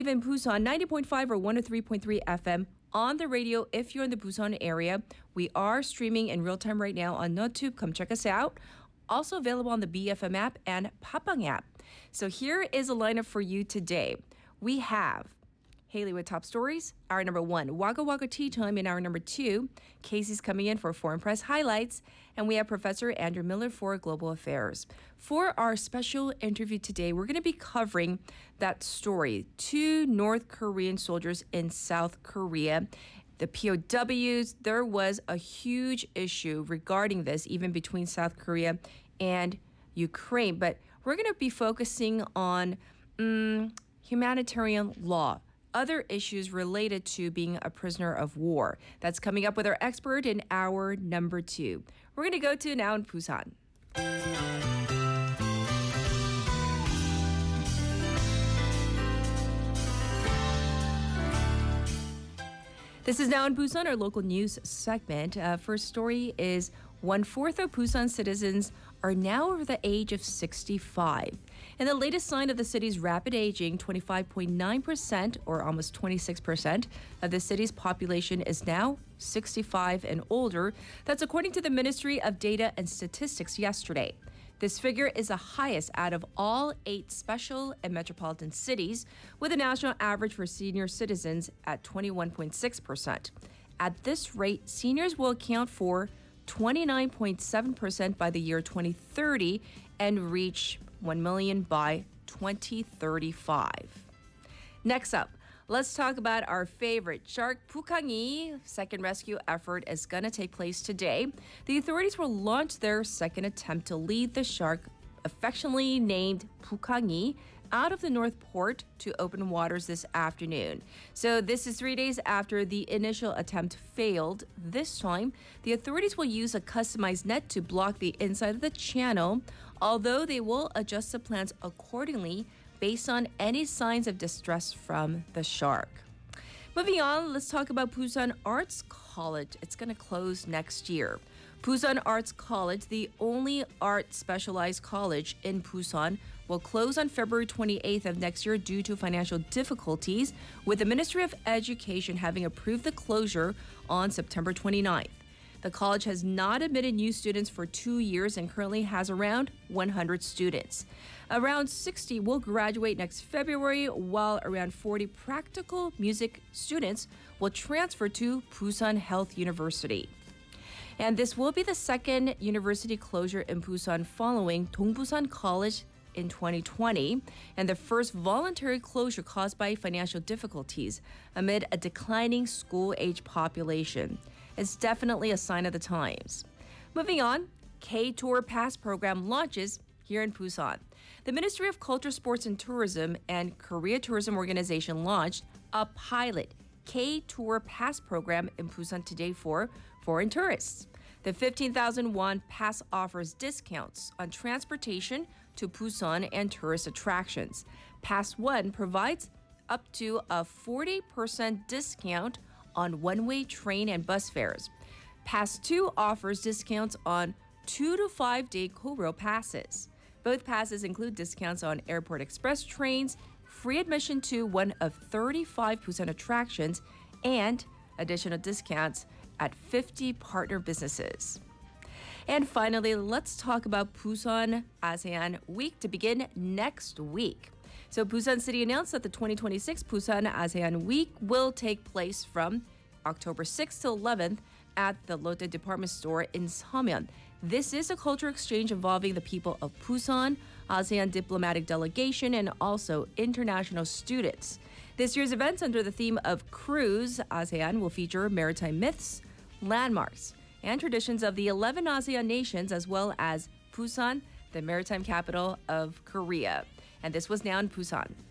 in Busan, 90.5 or 103.3 FM on the radio if you're in the Busan area. We are streaming in real time right now on NoTube. Come check us out. Also available on the BFM app and Papang app. So here is a lineup for you today. We have Haley with top stories, hour number 1, Wagga Wagga Tea Time in hour number 2. Casey's coming in for foreign press highlights, and we have Professor Andrew Miller for global affairs. For our special interview today, we're going to be covering that story. 2 North Korean soldiers in South Korea. The POWs, there was a huge issue regarding this, even between South Korea and Ukraine. But we're going to be focusing on humanitarian law, other issues related to being a prisoner of war. That's coming up with our expert in hour number 2. We're going to go to now in Busan. This is Now in Busan, our local news segment. First story is 1/4 of Busan citizens are now over the age of 65. And the latest sign of the city's rapid aging, 25.9% or almost 26% of the city's population is now 65 and older. That's according to the Ministry of Data and Statistics yesterday. This figure is the highest out of all 8 special and metropolitan cities, with a national average for senior citizens at 21.6%. At this rate, seniors will account for 29.7% by the year 2030 and reach 1 million by 2035. Next up, let's talk about our favorite shark, Pukangi. Second rescue effort is going to take place today. The authorities will launch their second attempt to lead the shark, affectionately named Pukangi, out of the North Port to open waters this afternoon. So this is 3 days after the initial attempt failed. This time, the authorities will use a customized net to block the inside of the channel, although they will adjust the plans accordingly based on any signs of distress from the shark. Moving on, let's talk about Busan Arts College. It's going to close next year. Busan Arts College, the only art specialized college in Busan, will close on February 28th of next year due to financial difficulties, with the Ministry of Education having approved the closure on September 29th. The college has not admitted new students for 2 years and currently has around 100 students. Around 60 will graduate next February, while around 40 practical music students will transfer to Busan Health University. And this will be the second university closure in Busan following Dongbusan College in 2020, and the first voluntary closure caused by financial difficulties amid a declining school-age population. It's definitely a sign of the times. Moving on, K-Tour Pass program launches here in Busan. The Ministry of Culture, Sports and Tourism and Korea Tourism Organization launched a pilot K-Tour Pass program in Busan today for foreign tourists. The 15,000 won pass offers discounts on transportation to Busan and tourist attractions. Pass 1 provides up to a 40% discount on one-way train and bus fares. Pass 2 offers discounts on 2 to 5 day Koryo passes. Both passes include discounts on airport express trains, free admission to one of 35 Busan attractions, and additional discounts at 50 partner businesses. And finally, let's talk about Busan ASEAN Week to begin next week. So Busan City announced that the 2026 Busan ASEAN Week will take place from October 6th to 11th at the Lotte Department Store in Seomyeon. This is a cultural exchange involving the people of Busan, ASEAN diplomatic delegation, and also international students. This year's events under the theme of Cruise ASEAN will feature maritime myths, landmarks, and traditions of the 11 ASEAN nations, as well as Busan, the maritime capital of Korea. And this was Now in Busan.